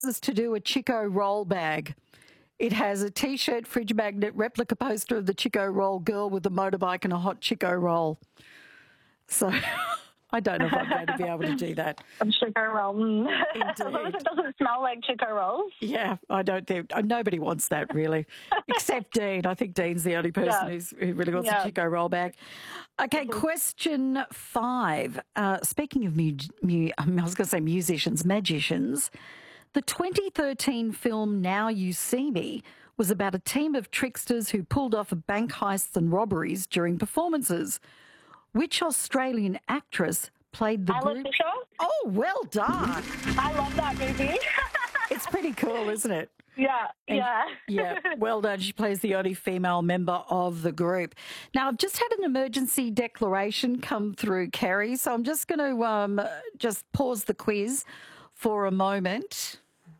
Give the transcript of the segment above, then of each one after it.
is to do a Chico roll bag. It has a T-shirt, fridge magnet, replica poster of the Chico roll girl with a motorbike and a hot Chico roll. So I don't know if I'm going to be able to do that. Chico roll. Indeed. As long as it doesn't smell like Chico rolls. Yeah, I don't think nobody wants that really, except Dean. I think Dean's the only person who really wants a Chico roll bag. Okay, question 5. Speaking of I was going to say musicians, magicians. The 2013 film Now You See Me was about a team of tricksters who pulled off bank heists and robberies during performances. Which Australian actress played the group? Fisher. Oh, well done. I love that movie. It's pretty cool, isn't it? Yeah. Yeah, well done. She plays the only female member of the group. Now, I've just had an emergency declaration come through, Kerry, so I'm just going to just pause the quiz for a moment.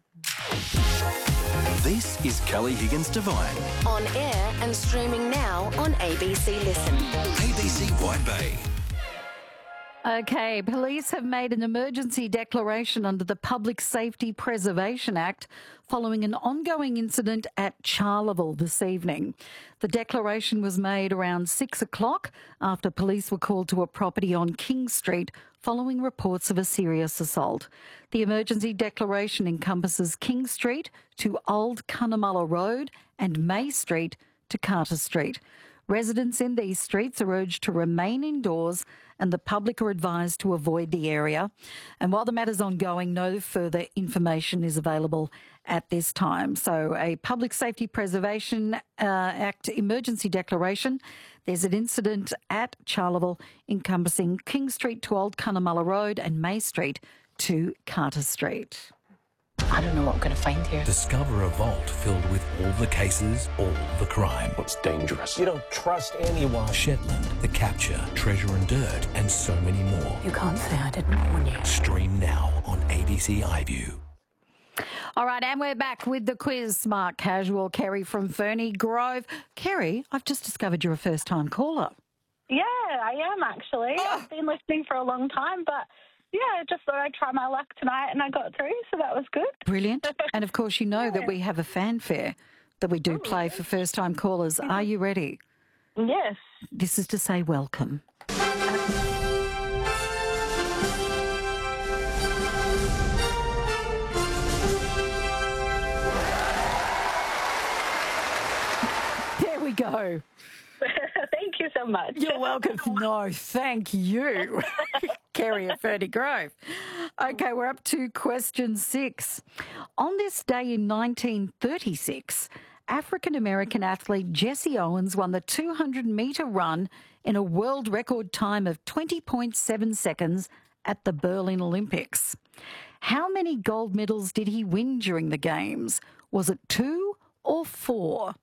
This is Kelly Higgins Divine. On air and streaming now on ABC Listen. ABC White Bay. Okay, police have made an emergency declaration under the Public Safety Preservation Act following an ongoing incident at Charleville this evening. The declaration was made around 6 o'clock after police were called to a property on King Street following reports of a serious assault. The emergency declaration encompasses King Street to Old Cunnamulla Road and May Street to Carter Street. Residents in these streets are urged to remain indoors and the public are advised to avoid the area. And while the matter is ongoing, no further information is available at this time. So a Public Safety Preservation Act emergency declaration. There's an incident at Charleville encompassing King Street to Old Cunnamulla Road and May Street to Carter Street. I don't know what I'm going to find here. Discover a vault filled with all the cases, all the crime. What's dangerous? You don't trust anyone. Shetland, The Capture, Treasure and Dirt, and so many more. You can't say I didn't warn you. Stream now on ABC iView. All right, and we're back with the quiz. Smart Casual, Kerry from Ferny Grove. Kerry, I've just discovered you're a first-time caller. Yeah, I am actually. I've been listening for a long time, but yeah, I just thought I'd try my luck tonight and I got through, so that was good. Brilliant. And of course, you know that we have a fanfare that we do play for first-time callers. Are you ready? Yes. This is to say welcome. There we go. Thank you so much. You're welcome. No, thank you. Kerry at Ferny Grove. Okay, we're up to question 6. On this day in 1936, African-American athlete Jesse Owens won the 200-metre run in a world record time of 20.7 seconds at the Berlin Olympics. How many gold medals did he win during the Games? Was it 2 or 4?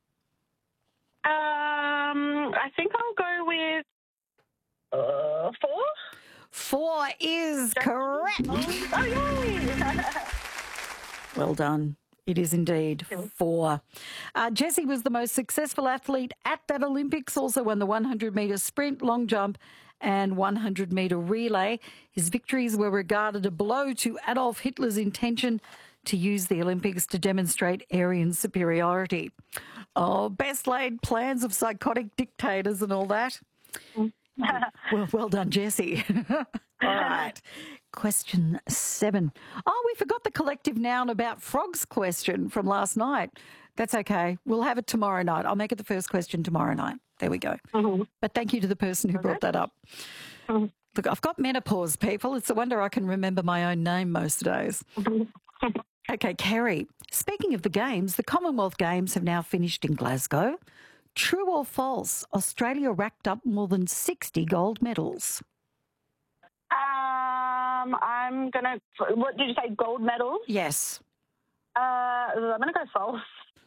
I think I'll go with 4. 4 is correct. Oh, yay! Well done. It is indeed 4. Jesse was the most successful athlete at that Olympics, also won the 100-metre sprint, long jump and 100-metre relay. His victories were regarded a blow to Adolf Hitler's intention to use the Olympics to demonstrate Aryan superiority. Oh, best laid plans of psychotic dictators and all that. Well done, Jesse. All right. Question 7. Oh, we forgot the collective noun about frogs question from last night. That's okay. We'll have it tomorrow night. I'll make it the first question tomorrow night. There we go. Mm-hmm. But thank you to the person who brought that up. Mm-hmm. Look, I've got menopause, people. It's a wonder I can remember my own name most days. Okay, Kerry, speaking of the Games, the Commonwealth Games have now finished in Glasgow. True or false, Australia racked up more than 60 gold medals? I'm going to... What did you say, gold medals? Yes. I'm going to go false.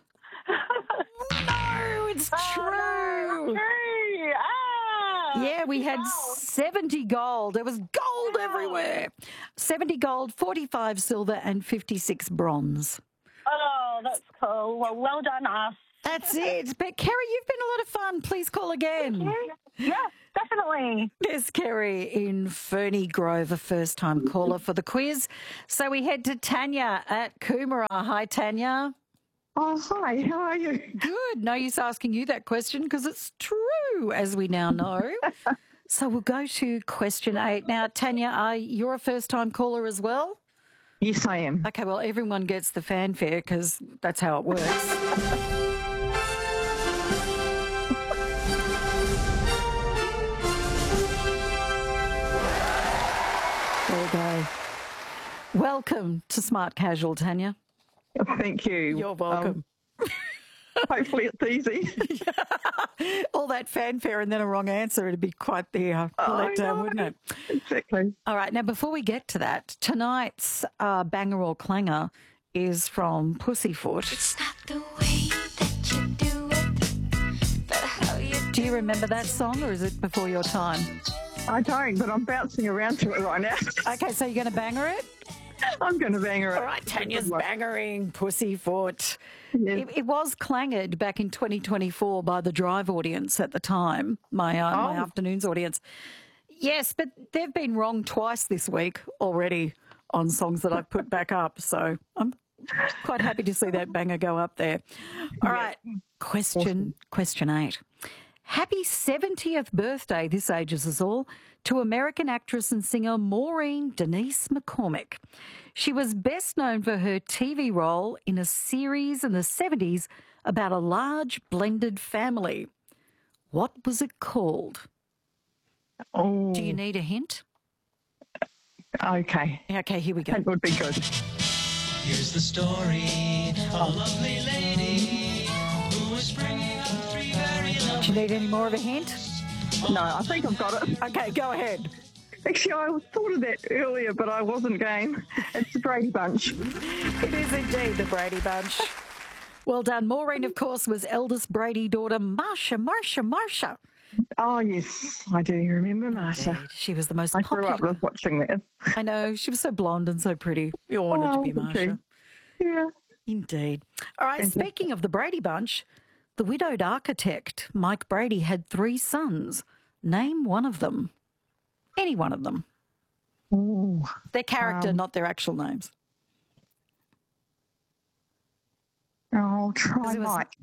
No, it's true. True. Yeah, we had 70 gold. There was gold everywhere. 70 gold, 45 silver and 56 bronze. Oh, that's cool. Well done us. That's it. But Kerry, you've been a lot of fun. Please call again. Yeah, definitely. There's Kerry in Ferny Grove, a first-time caller for the quiz. So we head to Tanya at Coomera. Hi, Tanya. Oh, hi. How are you? Good. No use asking you that question because it's true, as we now know. So we'll go to question 8. Now, Tanya, you're a first-time caller as well? Yes, I am. Okay, well, everyone gets the fanfare because that's how it works. There we go. Welcome to Smart Casual, Tanya. Thank you. You're welcome. Hopefully it's easy. All that fanfare and then a wrong answer, it'd be quite the letdown, wouldn't it? Exactly. All right, now before we get to that, tonight's banger or clanger is from Pussyfoot. It's not the way that you do it, but how you Do you remember that song or is it before your time? I don't, but I'm bouncing around to it right now. Okay, so you're going to banger it? I'm going to bang her. All right, Tanya's bangering Pussyfoot. Yeah. It was clanged back in 2024 by the Drive audience at the time, my afternoon's audience. Yes, but they've been wrong twice this week already on songs that I've put back up. So I'm quite happy to see that banger go up there. All right, question 8. Happy 70th birthday, this ages us all, to American actress and singer Maureen Denise McCormick. She was best known for her TV role in a series in the 70s about a large blended family. What was it called? Oh. Do you need a hint? Okay. Okay, here we go. That would be good. Here's the story of a lovely lady who was bringing up 3 very lovely... Do you need any more of a hint? No, I think I've got it. Okay, go ahead. Actually, I thought of that earlier, but I wasn't game. It's the Brady Bunch. It is indeed the Brady Bunch. Well done. Maureen, of course, was eldest Brady daughter Marsha. Oh, yes, I do remember Marsha. She was the most I grew popular. up with watching that. I know. She was so blonde and so pretty. We all wanted to be Marsha. Yeah. Indeed. All right, speaking of the Brady Bunch, the widowed architect, Mike Brady, had 3 sons. Name one of them. Any one of them. Ooh. Their character, not their actual names. I'll try It was- Mike.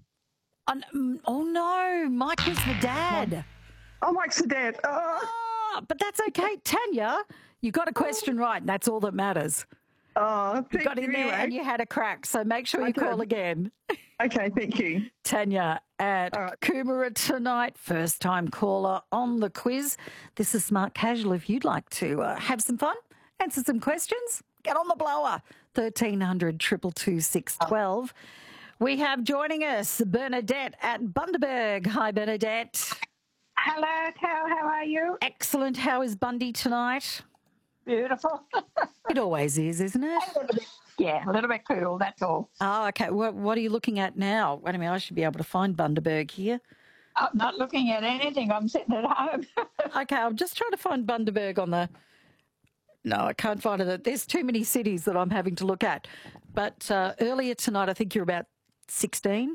Oh, no. Mike was the dad. Oh, Mike's the dad. Oh, Oh, but that's okay. Tanya, you got a question right, and that's all that matters. You thank got in you there anyway. and you had a crack, so make sure you call did. again. Okay, thank you. Tanya at Coomera tonight, first time caller on the quiz. This is Smart Casual. If you'd like to have some fun, answer some questions, get on the blower. 1300 222 612. We have joining us Bernadette at Bundaberg. Hi, Bernadette. Hello, Cal. How are you? Excellent. How is Bundy tonight? Beautiful. It always is, isn't it? Yeah, a little bit cool, that's all. Oh, okay. What are you looking at now? Wait a minute, I should be able to find Bundaberg here. I'm not looking at anything. I'm sitting at home. Okay, I'm just trying to find Bundaberg on the... No, I can't find it. There's too many cities that I'm having to look at. But earlier tonight, I think you're about 16.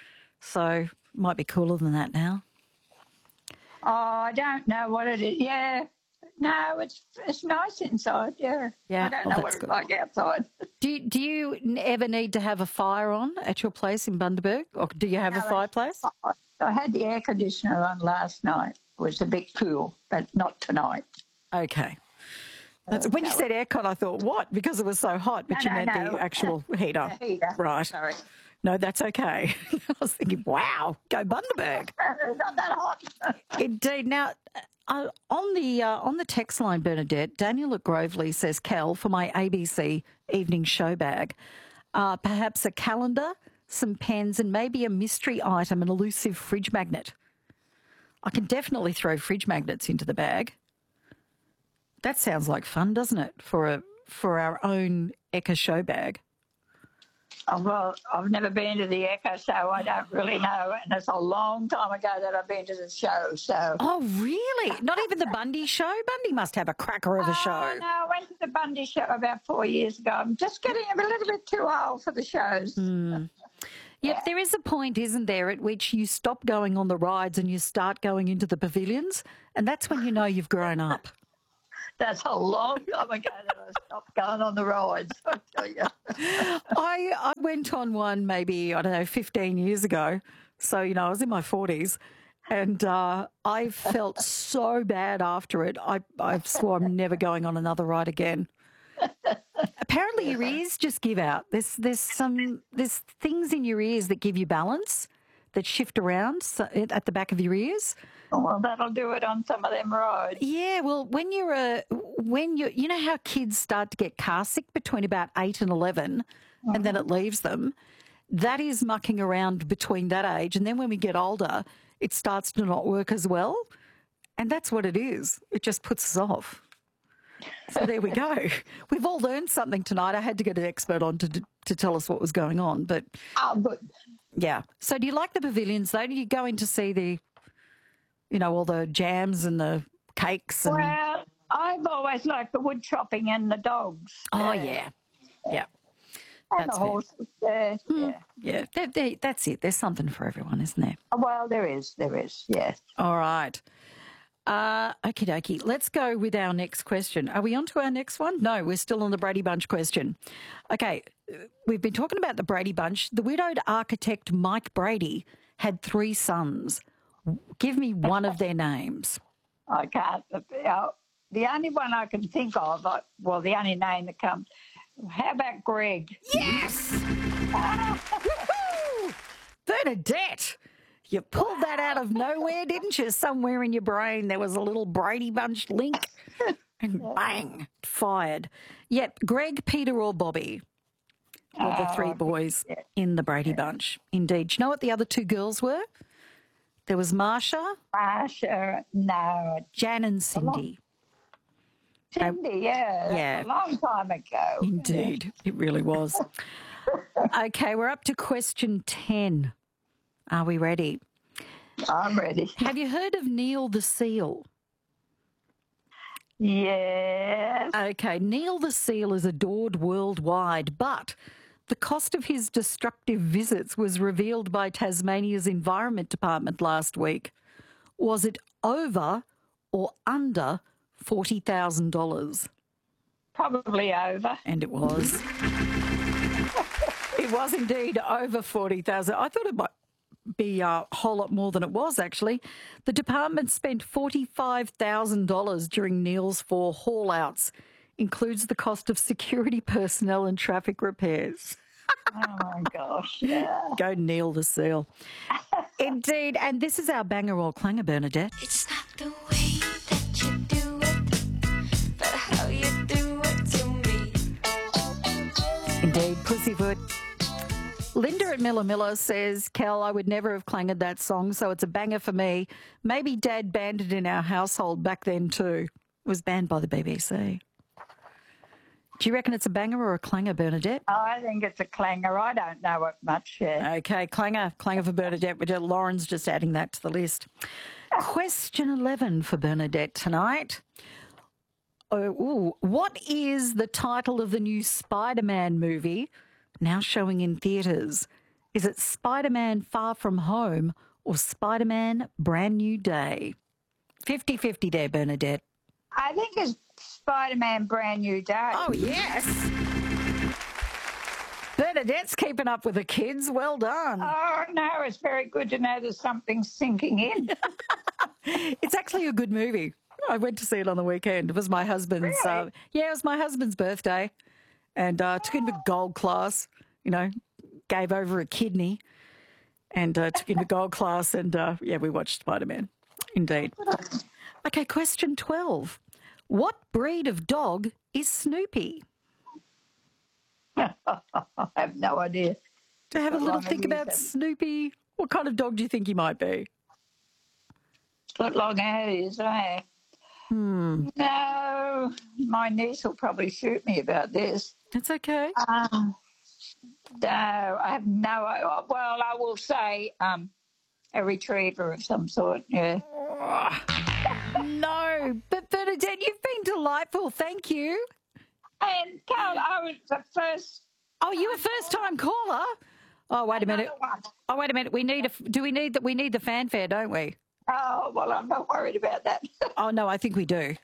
So might be cooler than that now. Oh, I don't know what it is. Yeah. No, it's nice inside, yeah. Yeah, I don't oh, know that's what it's good. like outside. Do you ever need to have a fire on at your place in Bundaberg? Or do you have a fireplace? I had the air conditioner on last night. It was a bit cool, but not tonight. Okay. When you said aircon, I thought, what? Because it was so hot, but you meant the actual heater. The heater. Right. Sorry. No, that's okay. I was thinking, wow, go Bundaberg. It's not that hot. Indeed. Now, on the text line, Bernadette, Daniel at Grovely says, Cal, for my ABC evening show bag, perhaps a calendar, some pens, and maybe a mystery item, an elusive fridge magnet. I can definitely throw fridge magnets into the bag. That sounds like fun, doesn't it, for our own Eka show bag? Oh, well, I've never been to the Echo, so I don't really know. And it's a long time ago that I've been to the show, so... Oh, really? Not even the Bundy show? Bundy must have a cracker of a show. Oh, no, I went to the Bundy show about 4 years ago. I'm just getting a little bit too old for the shows. Yep, there is a point, isn't there, at which you stop going on the rides and you start going into the pavilions, and that's when you know you've grown up. That's a long time ago that I stopped going on the rides, I tell you. I went on one maybe, 15 years ago. So, I was in my 40s and I felt so bad after it. I swore I'm never going on another ride again. Apparently your ears just give out. There's things in your ears that give you balance, that shift around at the back of your ears. Well, that'll do it on some of them rides. Yeah, well, when you know how kids start to get car sick between about 8 and 11 and then it leaves them? That is mucking around between that age. And then when we get older, it starts to not work as well. And that's what it is. It just puts us off. So there we go. We've all learned something tonight. I had to get an expert on to tell us what was going on. But yeah. So do you like the pavilions, though? Do you go in to see the, all the jams and the cakes? And... Well, I've always liked the wood chopping and the dogs. Oh, yeah. Yeah. And the horses there. Yeah, that's it. There's something for everyone, isn't there? Well, there is, yes. All right. Okie dokie. Let's go with our next question. Are we on to our next one? No, we're still on the Brady Bunch question. Okay, we've been talking about the Brady Bunch. The widowed architect Mike Brady had 3 sons. Give me one of their names. I can't. The only one I can think of, the only name that comes... How about Greg? Yes! Woohoo! Bernadette, you pulled that out of nowhere, didn't you? Somewhere in your brain there was a little Brady Bunch link and bang, fired. Yep, Greg, Peter or Bobby were the 3 boys in the Brady Bunch. Indeed. Do you know what the other 2 girls were? There was Marsha. No. Jan and Cindy. Cindy, yeah. A long time ago. Indeed, it really was. Okay, we're up to question 10. Are we ready? I'm ready. Have you heard of Neil the Seal? Yes. Okay, Neil the Seal is adored worldwide, but the cost of his destructive visits was revealed by Tasmania's Environment Department last week. Was it over or under $40,000? Probably over. And it was. It was indeed over $40,000. I thought it might be a whole lot more than it was, actually. The department spent $45,000 during Neil's 4 haul-outs. Includes the cost of security personnel and traffic repairs. Oh, my gosh, yeah. Go Neil the Seal. Indeed. And this is our banger or clanger, Bernadette. It's not the way that you do it, but how you do it to me. Indeed, Pussyfoot. Linda at Miller Miller says, Kel, I would never have clanged that song, so it's a banger for me. Maybe Dad banned it in our household back then too. It was banned by the BBC. Do you reckon it's a banger or a clanger, Bernadette? I think it's a clanger. I don't know it much yet. Okay, clanger for Bernadette. Lauren's just adding that to the list. Question 11 for Bernadette tonight. What is the title of the new Spider-Man movie now showing in theatres? Is it Spider-Man Far From Home or Spider-Man Brand New Day? 50-50 there, Bernadette. I think it's Spider-Man Brand New Day. Oh, yes. Bernadette's keeping up with the kids. Well done. Oh, no, it's very good to know there's something sinking in. It's actually a good movie. I went to see it on the weekend. It was my husband's. Really? It was my husband's birthday, and took him to gold class. Gave over a kidney, and took him to gold class, and we watched Spider-Man. Indeed. Okay, question 12. What breed of dog is Snoopy? I have no idea. To have a little think about Snoopy, what kind of dog do you think he might be? Got long ears, eh? No, my niece will probably shoot me about this. It's okay. No, I have no. Well, I will say a retriever of some sort. Yeah. No, but Bernadette, you've been delightful. Thank you. And Carl, I was the first. Oh, you a first-time caller? Oh, wait a minute. Another one. Oh, wait a minute. We need the fanfare, don't we? Oh, well, I'm not worried about that. Oh, no, I think we do.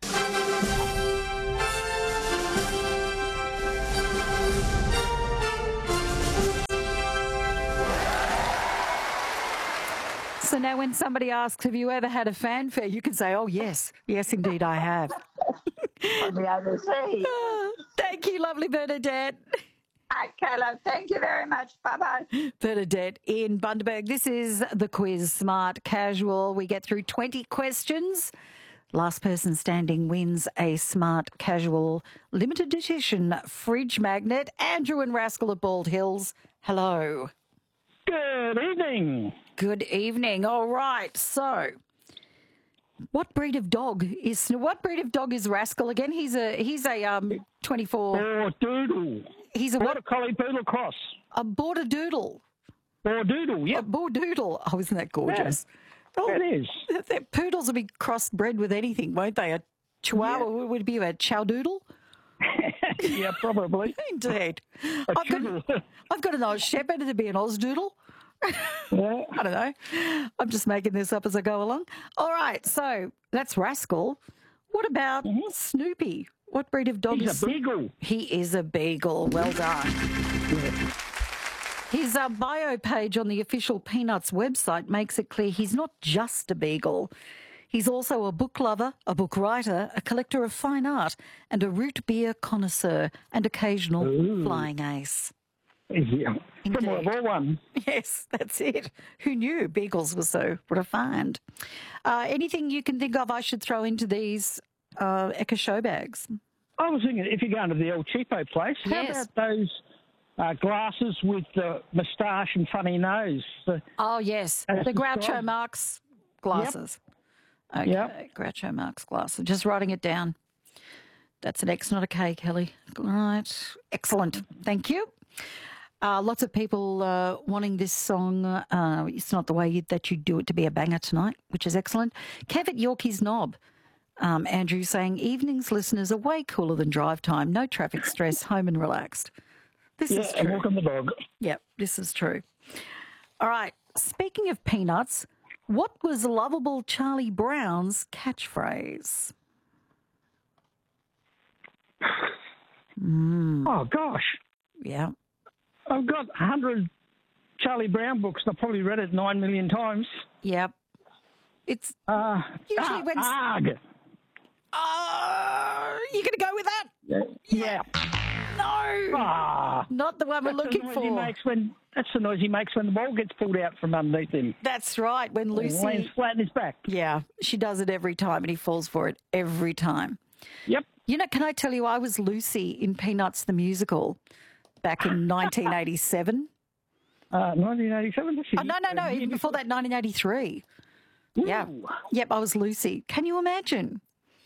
So now when somebody asks, have you ever had a fanfare, you can say, oh, yes. Yes, indeed, I have. On the other sea. Thank you, lovely Bernadette. Okay, love. Thank you very much. Bye-bye. Bernadette in Bundaberg. This is the quiz, Smart Casual. We get through 20 questions. Last person standing wins a Smart Casual limited edition fridge magnet. Andrew and Rascal of Bald Hills, hello. Good evening. Good evening. All right, so what breed of dog is Rascal again? He's a 24. Bordoodle. He's a Border Collie Poodle cross. A border doodle. Bordoodle, A yep. bordoodle. Oh, isn't that gorgeous? Yeah, Oh, it is. the poodles will be crossbred with anything, won't they? A chihuahua would be a chowdoodle. Yeah, probably. Indeed. A choodle. I've got an Oz Shepherd to be an Ozdoodle. Yeah. I don't know. I'm just making this up as I go along. All right, so that's Rascal. What about Snoopy? What breed of dog is He's a beagle. He is a beagle. Well done. His bio page on the official Peanuts website makes it clear he's not just a beagle. He's also a book lover, a book writer, a collector of fine art, and a root beer connoisseur and occasional flying ace. Yeah. Indeed. Formula one. Yes, that's it. Who knew beagles were so refined? Anything you can think of I should throw into these Eka show bags? I was thinking, if you're going to the El Cheapo place, how Yes. about those glasses with the moustache and funny nose? Oh, yes. That's The the Groucho style. Marx glasses. Okay, Yep. Groucho Marx glasses. Just writing it down. That's an X, not a K, Kelly. Right. Excellent. Thank you. Lots of people wanting this song. It's not the way that you do it to be a banger tonight, which is excellent. Kev at Yorkie's Knob. Andrew saying, evenings listeners are way cooler than drive time. No traffic stress, home and relaxed. This is and true. walking the dog. Yep, this is true. All right. Speaking of peanuts, what was lovable Charlie Brown's catchphrase? Oh, gosh. Yeah. I've got 100 Charlie Brown books, and I've probably read it 9 million times. Yep. It's usually when... Arg. You going to go with that? Yeah. No. Ah. Not the one we're looking That's for. the noise he makes when the ball gets pulled out from underneath him. That's right. When He lands Lucy... flat in his back. Yeah, she does it every time and he falls for it every time. Yep. You know, can I tell you, I was Lucy in Peanuts the Musical back in 1987. 1987? Oh, no. Even before that, 1983. Yeah. Yep, I was Lucy. Can you imagine?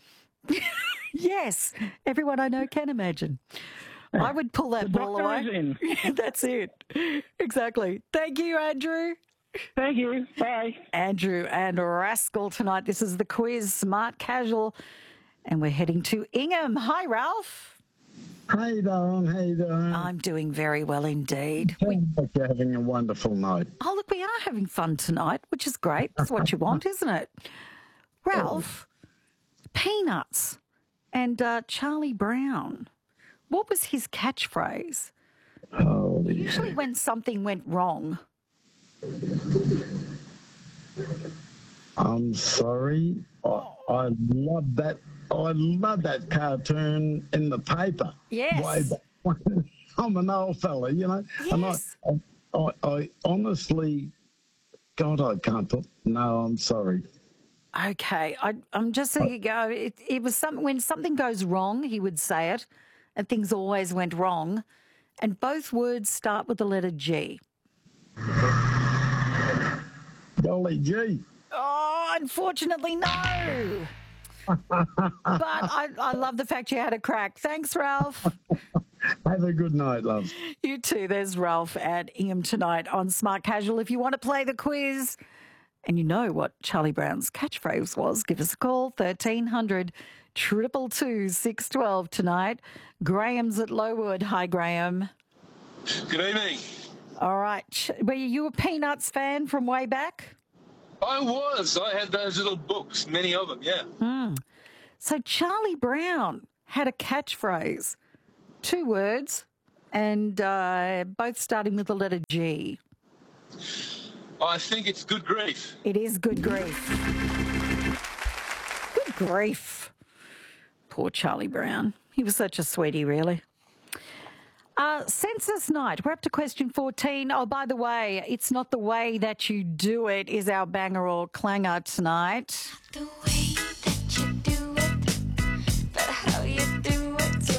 Yes. Everyone I know can imagine. I would pull that ball doctor away. is in. That's it. Exactly. Thank you, Andrew. Thank you. Bye. Andrew and Rascal tonight. This is the quiz, Smart Casual. And we're heading to Ingham. Hi, Ralph. Hey, Darren. How you doing? I'm doing very well indeed. Hope you're having a wonderful night. Oh, look, we are having fun tonight, which is great. That's what you want, isn't it? Ralph, Peanuts and Charlie Brown. What was his catchphrase? Oh, yeah. Usually when something went wrong. I'm sorry. I love that. I love that cartoon in the paper. Yes. Way back when. I'm an old fella, you know. Yes. And I honestly, God, I can't put. No, I'm sorry. Okay, I'm just thinking. It was when something goes wrong, he would say it, and things always went wrong, and both words start with the letter G. Golly gee. Oh, unfortunately, no. But I love the fact you had a crack. Thanks, Ralph. Have a good night, love. You too. There's Ralph at Ingham tonight on Smart Casual. If you want to play the quiz and you know what Charlie Brown's catchphrase was, give us a call, 1300 222 612 tonight. Graham's at Lowood. Hi, Graham. Good evening. All right. Were you a Peanuts fan from way back? I was. I had those little books, many of them, yeah. So Charlie Brown had a catchphrase, 2 words, and both starting with the letter G. I think it's good grief. It is good grief. Good grief. Poor Charlie Brown. He was such a sweetie, really. Census night. We're up to question 14. Oh, by the way, it's not the way that you do it is our banger or clanger tonight. The way that you do it, but how you do it to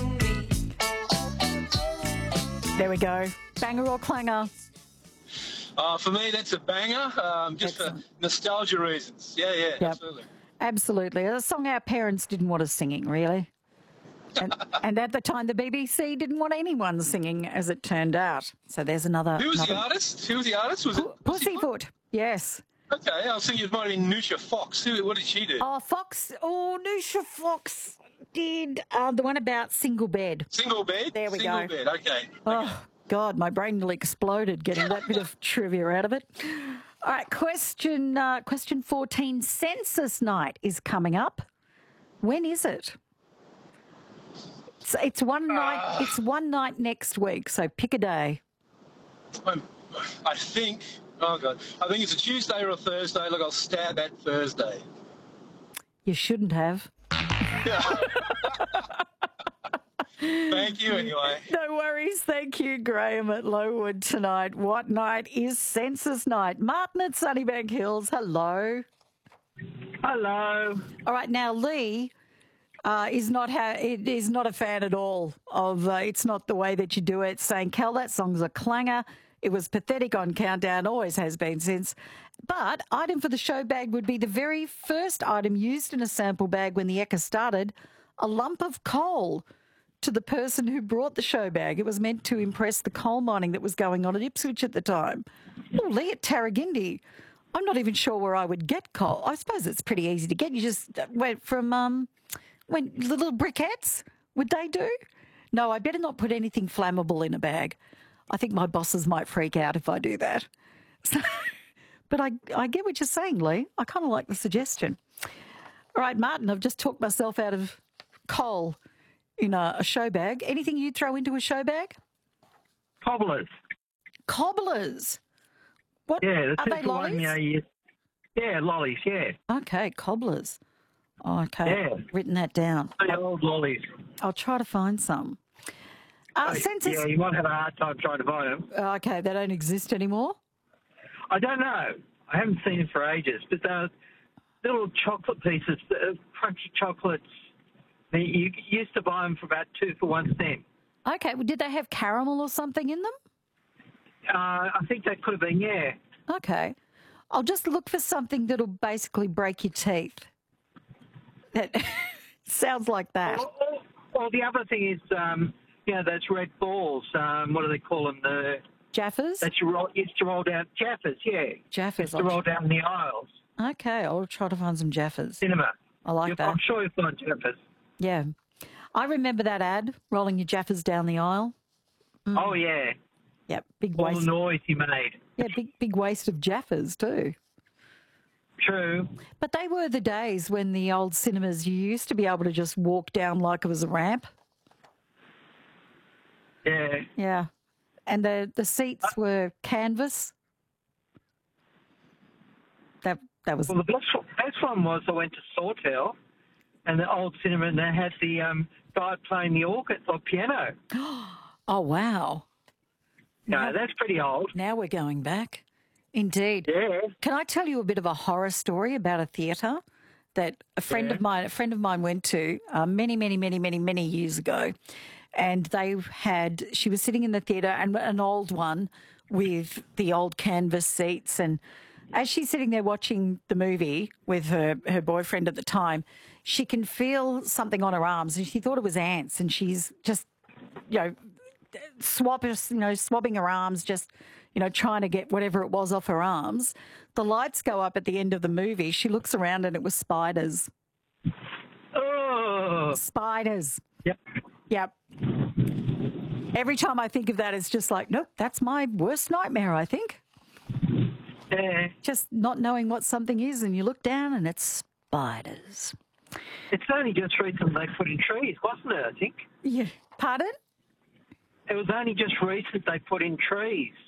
me. There we go. Banger or clanger. For me, that's a banger, just for nostalgia reasons. Yeah, absolutely. Absolutely. A song our parents didn't want us singing, really. And at the time, the BBC didn't want anyone singing, as it turned out. So there's another... Who was the artist? Was it Pussyfoot? Yes. Okay, I was thinking it might have been Nusha Fox. What did she do? Oh, Nusha Fox did the one about single bed. Single bed? There we go. Single bed, okay. Oh, God, my brain nearly exploded getting that bit of trivia out of it. All right, question 14. Census night is coming up. When is it? It's one night. It's one night next week. So pick a day. I think. Oh God! I think it's a Tuesday or a Thursday. Look, I'll stab at Thursday. You shouldn't have. Thank you, anyway. No worries. Thank you, Graham at Lowood tonight. What night is Census night? Martin at Sunnybank Hills. Hello. Hello. All right, now Lee. Is not a fan at all of It's Not the Way That You Do It, saying, Cal, that song's a clanger. It was pathetic on Countdown, always has been since. But item for the show bag would be the very first item used in a sample bag when the Ekka started, a lump of coal to the person who brought the show bag. It was meant to impress the coal mining that was going on at Ipswich at the time. Oh, Lee at Tarragindi. I'm not even sure where I would get coal. I suppose it's pretty easy to get. You just went from... When the little briquettes, would they do? No, I better not put anything flammable in a bag. I think my bosses might freak out if I do that. So, but I get what you're saying, Lee. I kind of like the suggestion. All right, Martin, I've just talked myself out of coal in a show bag. Anything you throw into a show bag? Cobblers. Cobblers? What? Yeah, are they lollies? Yeah, lollies, yeah. Okay, cobblers. Okay, yeah. Written that down. The old lollies. I'll try to find some. Census... Yeah, you might have a hard time trying to find them. Okay, they don't exist anymore? I don't know. I haven't seen them for ages, but they're little chocolate pieces, crunchy chocolates. You used to buy them for about 2 for 1 cent. Okay, well, did they have caramel or something in them? I think that could have been, yeah. Okay. I'll just look for something that'll basically break your teeth. That sounds like that. Well, the other thing is, those red balls. What do they call them? The Jaffas? That used to roll down. Jaffas, yeah. Jaffas. Used to roll down the aisles. Okay, I'll try to find some Jaffas. Cinema. I like that. I'm sure you'll find Jaffas. Yeah. I remember that ad, rolling your Jaffas down the aisle. Oh, yeah. Yep, big All waste. the noise he made. Yeah, big waste of Jaffas too. True. But they were the days when the old cinemas, you used to be able to just walk down like it was a ramp. Yeah. Yeah. And the seats were canvas. That was... Well, the best one was I went to Sawtell and the old cinema, and they had the guy playing the organ or piano. Oh, wow. No, that's pretty old. Now we're going back. Indeed. Yeah. Can I tell you a bit of a horror story about a theatre that a friend of mine went to many years ago, and she was sitting in the theatre, and an old one with the old canvas seats, and as she's sitting there watching the movie with her boyfriend at the time, she can feel something on her arms, and she thought it was ants, and she's just, swabbing her arms, just, trying to get whatever it was off her arms. The lights go up at the end of the movie. She looks around and it was spiders. Oh. Spiders. Yep. Yep. Every time I think of that, it's just like, nope, that's my worst nightmare, I think. Yeah. Just not knowing what something is, and you look down and it's spiders. It's only just recently they put in trees, wasn't it, I think? Yeah. Pardon? It was only just recent they put in trees.